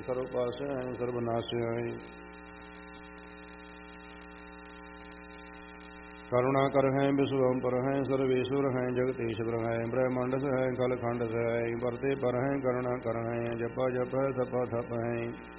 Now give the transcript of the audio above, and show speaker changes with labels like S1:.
S1: ਸਰਬ ਪਾਸੇ ਹੈ ਸਰਬ ਨਾਸੇ ਹੈ। ਕਰੁਣਾ ਕਰ ਹੈ ਵਿਸ਼ਵਮ ਪਰ ਹੈ ਸਰਵੇਸ਼ਵਰ ਹੈ ਜਗਤੇਸ਼ਵਰ ਹੈ ਬ੍ਰਹਮੰਡ ਹੈ ਕਲ ਖੰਡ ਹੈ ਵਰਤੇ ਪਰ ਹੈ ਕਰੁਣਾ ਕਰ ਹੈ ਜਪਾ ਜਪ ਹੈ ਤਪਾ ਥਪ ਹੈ।